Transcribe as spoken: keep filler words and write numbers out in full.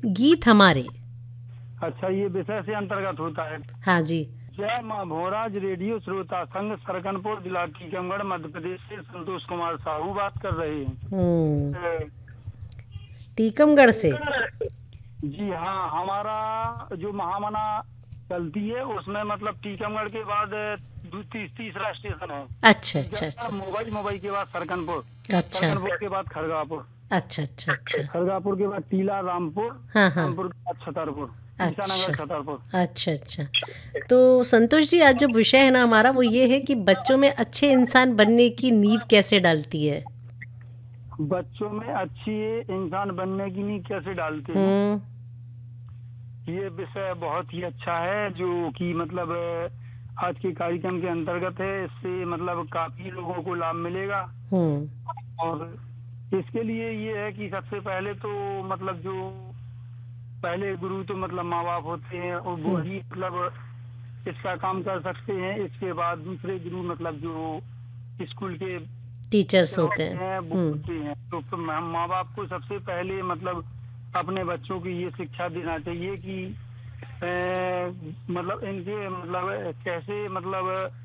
गीत हमारे। अच्छा, ये विषय से अंतर्गत होता है। हाँ जी। जय माँ भोराज रेडियो श्रोता संघ सरकनपुर जिला टीकमगढ़ मध्य प्रदेश से संतोष कुमार साहू बात कर रहे हम्म। हैं। टीकमगढ़ से। जी हाँ, हमारा जो महामना चलती है उसमें मतलब टीकमगढ़ के बाद दू- ती, तीसरा स्टेशन है। अच्छा अच्छा अच्छा। मुंबई, मुंबई के बाद सरकनपुर, अच्छा सरकनपुर के बाद खरगापुर, अच्छा अच्छा अच्छा। खरगापुर के बाद टीला रामपुर, हाँ हाँ। रामपुर के बाद छतरपुर, ईसानगर अच्छा छतरपुर। अच्छा अच्छा। तो संतोष जी, आज जो विषय है ना हमारा वो ये है कि बच्चों में अच्छे इंसान बनने की नींव कैसे डालती है। बच्चों में अच्छी इंसान बनने की नींव कैसे डालते हैं, हम्म। ये विषय बहुत ही अच्छा है जो कि मतलब आज के कार्यक्रम के अंतर्गत है। इससे मतलब काफी लोगों को लाभ मिलेगा। हम्म। और इसके लिए ये है कि सबसे पहले तो मतलब जो पहले गुरु तो मतलब माँ बाप होते हैं और वो हम्म। ही मतलब इसका काम कर सकते हैं। इसके बाद दूसरे गुरु मतलब जो स्कूल के टीचर्स टीचर होते होते हैं। हैं वो हम्म। होते हैं। तो फिर माँ बाप को सबसे पहले मतलब अपने बच्चों की ये शिक्षा देना चाहिए कि ए, मतलब इनके मतलब कैसे मतलब